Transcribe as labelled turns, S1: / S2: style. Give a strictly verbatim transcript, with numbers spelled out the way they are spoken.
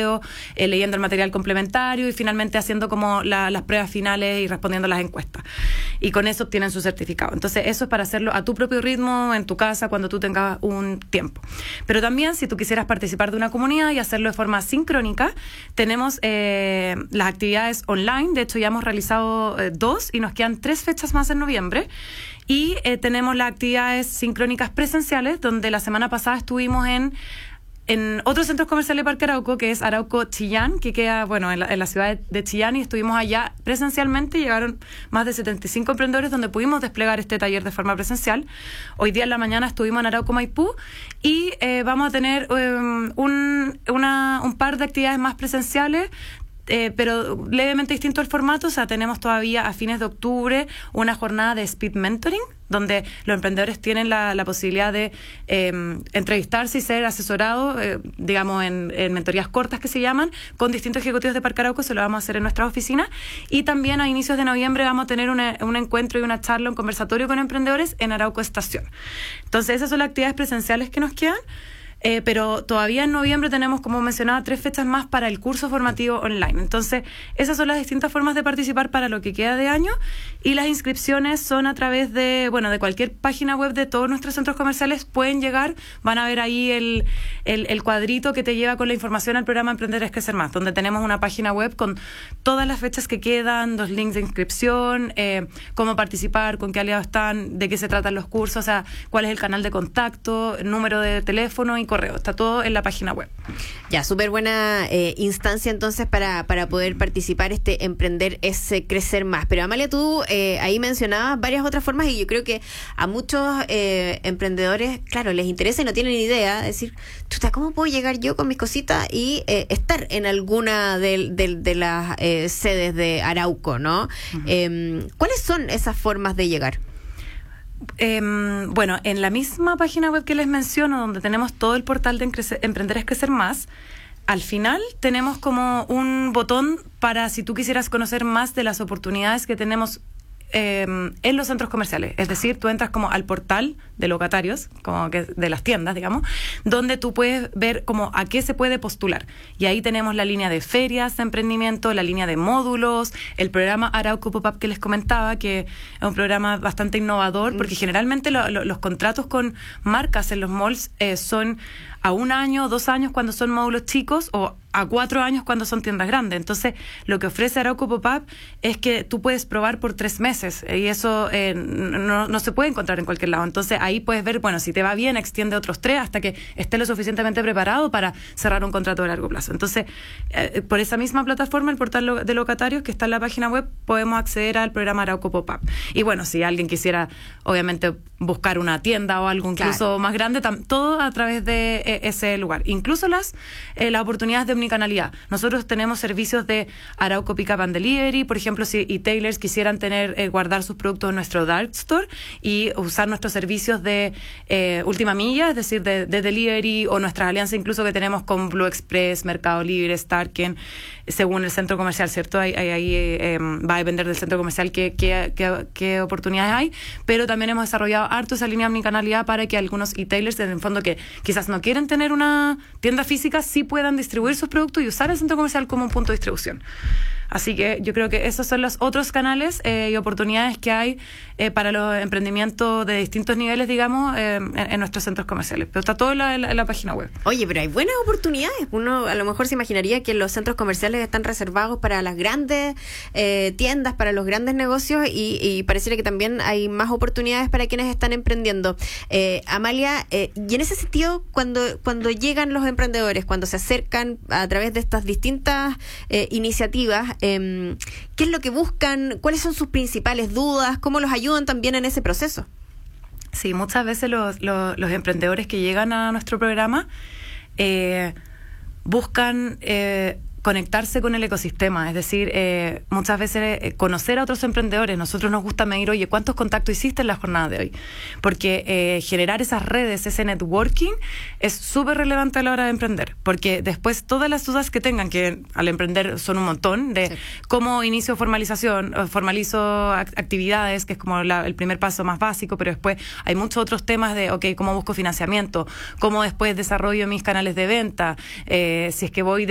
S1: Eh, leyendo el material complementario y finalmente haciendo como la, las pruebas finales y respondiendo a las encuestas. Y con eso obtienen su certificado. Entonces, eso es para hacerlo a tu propio ritmo, en tu casa, cuando tú tengas un tiempo. Pero también, si tú quisieras participar de una comunidad y hacerlo de forma sincrónica, tenemos eh, las actividades online. De hecho, ya hemos realizado eh, dos y nos quedan tres fechas más en noviembre. Y eh, tenemos las actividades sincrónicas presenciales, donde la semana pasada estuvimos en en otro centro comercial de Parque Arauco, que es Arauco Chillán, que queda, bueno, en la, en la ciudad de, de Chillán, y estuvimos allá presencialmente. Llegaron más de setenta y cinco emprendedores donde pudimos desplegar este taller de forma presencial. Hoy día en la mañana estuvimos en Arauco Maipú y eh, vamos a tener eh, un, una, un par de actividades más presenciales, Eh, pero levemente distinto el formato. O sea, tenemos todavía a fines de octubre una jornada de speed mentoring, donde los emprendedores tienen la, la posibilidad de eh, entrevistarse y ser asesorados, eh, digamos, en, en mentorías cortas que se llaman, con distintos ejecutivos de Parque Arauco. Se lo vamos a hacer en nuestras oficinas. Y también a inicios de noviembre vamos a tener una, un encuentro y una charla, un conversatorio con emprendedores en Arauco Estación. Entonces, esas son las actividades presenciales que nos quedan. Eh, pero todavía en noviembre tenemos, como mencionaba, tres fechas más para el curso formativo online. Entonces, esas son las distintas formas de participar para lo que queda de año, y las inscripciones son a través de, bueno, de cualquier página web de todos nuestros centros comerciales. Pueden llegar, van a ver ahí el, el, el cuadrito que te lleva con la información al programa Emprender es Crecer Más, donde tenemos una página web con todas las fechas que quedan, los links de inscripción, eh, cómo participar, con qué aliados están, de qué se tratan los cursos, o sea, cuál es el canal de contacto, número de teléfono y correo. Está todo en la página web.
S2: Ya, súper buena eh, instancia entonces para, para poder participar. Este Emprender es Crecer Más. Pero Amalia, tú eh, ahí mencionabas varias otras formas, y yo creo que a muchos eh, emprendedores, claro, les interesa y no tienen idea, decir, chuta, ¿cómo puedo llegar yo con mis cositas y eh, estar en alguna de, de, de las eh, sedes de Arauco, ¿no? Uh-huh. Eh, ¿Cuáles son esas formas de llegar?
S1: Eh, bueno, en la misma página web que les menciono, donde tenemos todo el portal de Encrecer, Emprender es Crecer Más, al final tenemos como un botón para, si tú quisieras conocer más de las oportunidades que tenemos eh, en los centros comerciales. Es decir, tú entras como al portal de locatarios, como que de las tiendas, digamos, donde tú puedes ver como a qué se puede postular. Y ahí tenemos la línea de ferias de emprendimiento, la línea de módulos, el programa Arauco Pop-Up que les comentaba, que es un programa bastante innovador, porque generalmente lo, lo, los contratos con marcas en los malls eh, son a un año, dos años cuando son módulos chicos, o a cuatro años cuando son tiendas grandes. Entonces, lo que ofrece Arauco Pop-Up es que tú puedes probar por tres meses, y eso eh, no, no se puede encontrar en cualquier lado. Entonces, ahí puedes ver, bueno, si te va bien, extiende otros tres hasta que esté lo suficientemente preparado para cerrar un contrato de largo plazo. Entonces, eh, por esa misma plataforma, el portal de locatarios que está en la página web, podemos acceder al programa Arauco Pop-Up. Y bueno, si alguien quisiera, obviamente, buscar una tienda o algo incluso claro. más grande, tam- todo a través de eh, ese lugar. Incluso las, eh, las oportunidades de omnicanalidad. Nosotros tenemos servicios de Arauco Pickup and Delivery, por ejemplo, si e-tailers quisieran tener, eh, guardar sus productos en nuestro dark store y usar nuestros servicios de eh, última milla, es decir, de, de delivery, o nuestras alianzas incluso que tenemos con Blue Express, Mercado Libre, Starken, según el centro comercial, ¿cierto? Ahí, ahí, ahí eh, va a depender del centro comercial qué, qué, qué, qué oportunidades hay, pero también hemos desarrollado harto esa línea de omnicanalidad para que algunos e-tailers, en el fondo, que quizás no quieren tener una tienda física, sí puedan distribuir sus productos y usar el centro comercial como un punto de distribución. Así que yo creo que esos son los otros canales eh, y oportunidades que hay eh, para los emprendimientos de distintos niveles, digamos, eh, en, en nuestros centros comerciales. Pero está todo en la, en, la, en la página web.
S2: Oye, pero hay buenas oportunidades. Uno a lo mejor se imaginaría que los centros comerciales están reservados para las grandes eh, tiendas, para los grandes negocios, y, y pareciera que también hay más oportunidades para quienes están emprendiendo. Eh, Amalia, eh, y en ese sentido, cuando, cuando llegan los emprendedores, cuando se acercan a través de estas distintas eh, iniciativas, Eh, ¿qué es lo que buscan? ¿Cuáles son sus principales dudas? ¿Cómo los ayudan también en ese proceso?
S1: Sí, muchas veces los, los, los emprendedores que llegan a nuestro programa eh, buscan eh, conectarse con el ecosistema, es decir, eh, muchas veces eh, conocer a otros emprendedores. Nosotros nos gusta medir, oye, ¿cuántos contactos hiciste en la jornada de hoy? Porque eh, generar esas redes, ese networking, es súper relevante a la hora de emprender, porque después todas las dudas que tengan, que al emprender son un montón, de sí. cómo inicio formalización, formalizo act- actividades, que es como la, el primer paso más básico, pero después hay muchos otros temas de, ok, cómo busco financiamiento, cómo después desarrollo mis canales de venta, eh, si es que voy